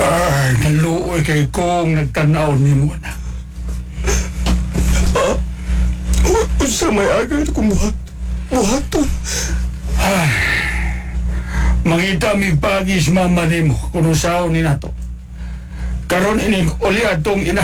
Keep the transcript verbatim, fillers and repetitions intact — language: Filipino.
Ay, naluoy kay kong nagtanaw ni mo na. Ah, unsa may agad kung buhat. Buhat to. Ay, mangita mi pagis mama ni mo kung usaw ni nato. Karon ining uli atong ina.